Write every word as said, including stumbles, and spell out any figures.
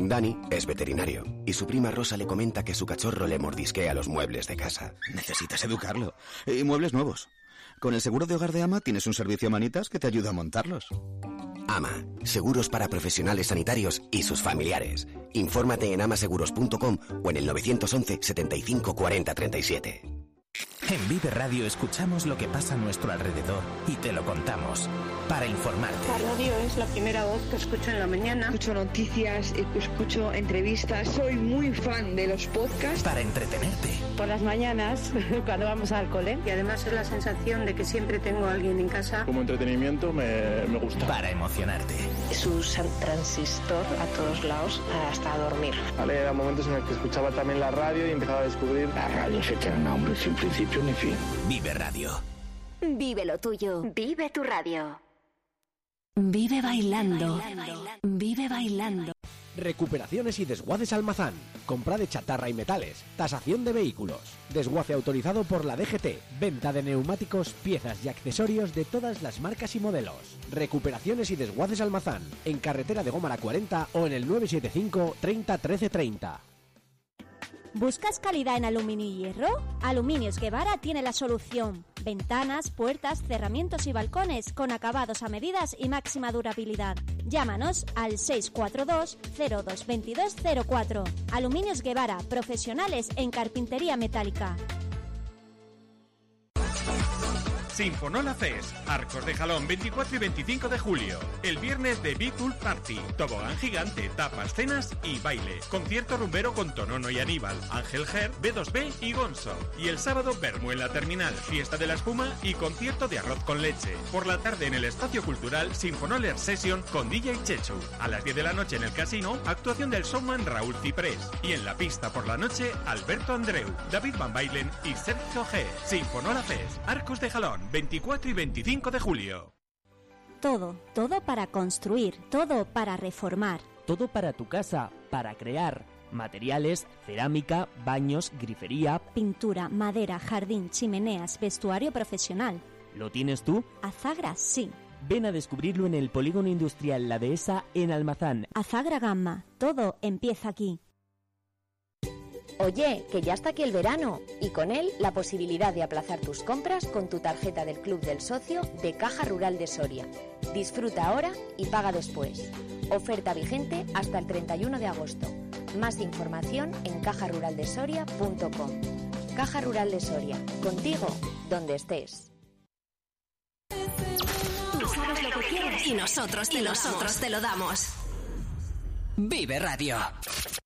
Dani es veterinario y su prima Rosa le comenta que su cachorro le mordisquea los muebles de casa. Necesitas educarlo. Y muebles nuevos. Con el seguro de hogar de Ama tienes un servicio manitas que te ayuda a montarlos. Ama, seguros para profesionales sanitarios y sus familiares. Infórmate en amaseguros punto com o en el nueve once setenta y cinco cuarenta treinta y siete. En Vive Radio escuchamos lo que pasa a nuestro alrededor y te lo contamos para informarte. La radio es la primera voz que escucho en la mañana. Escucho noticias, escucho entrevistas, soy muy fan de los podcasts. Para entretenerte. Por las mañanas, cuando vamos al cole. Y además es la sensación de que siempre tengo a alguien en casa. Como entretenimiento me, me gusta. Para emocionarte. Es un transistor a todos lados hasta dormir. Vale, eran momentos en los que escuchaba también la radio y empezaba a descubrir. La radio se tiene nombre sin principio ni fin. Vive Radio. Vive lo tuyo. Vive tu radio. Vive bailando. Vive bailando. Recuperaciones y desguaces Almazán. Compra de chatarra y metales. Tasación de vehículos. Desguace autorizado por la D G T. Venta de neumáticos, piezas y accesorios de todas las marcas y modelos. Recuperaciones y desguaces Almazán. En carretera de Gómara cuarenta o en el nueve siete cinco treinta trece treinta. ¿Buscas calidad en aluminio y hierro? Aluminios Guevara tiene la solución. Ventanas, puertas, cerramientos y balcones con acabados a medidas y máxima durabilidad. Llámanos al seis cuatro dos cero dos dos dos cero cuatro. Aluminios Guevara, profesionales en carpintería metálica. Sinfonola Fest, Arcos de Jalón, veinticuatro y veinticinco de julio. El viernes de Big Pool Party, tobogán gigante, tapas, cenas y baile. Concierto rumbero con Tonono y Aníbal, Ángel Ger, B dos B y Gonzo. Y el sábado, Bermú en la Terminal, fiesta de la espuma y concierto de arroz con leche. Por la tarde en el Espacio Cultural, Sinfonoler Session con D J Chechu. A las diez de la noche en el casino, actuación del showman Raúl Ciprés. Y en la pista por la noche, Alberto Andreu, David Van Bailen y Sergio G. Sinfonola Fest, Arcos de Jalón, veinticuatro y veinticinco de julio. Todo, todo para construir, todo para reformar. Todo para tu casa, para crear. Materiales, cerámica, baños, grifería, pintura, madera, jardín, chimeneas, vestuario profesional. ¿Lo tienes tú? Azagra, sí. Ven a descubrirlo en el Polígono Industrial La Dehesa en Almazán. Azagra Gamma, todo empieza aquí. Oye, que ya está aquí el verano y con él la posibilidad de aplazar tus compras con tu tarjeta del Club del Socio de Caja Rural de Soria. Disfruta ahora y paga después. Oferta vigente hasta el treinta y uno de agosto. Más información en caja rural de soria punto com. Caja Rural de Soria, contigo donde estés. Tú sabes lo que quieres y nosotros te, y nosotros te lo damos. Vive Radio.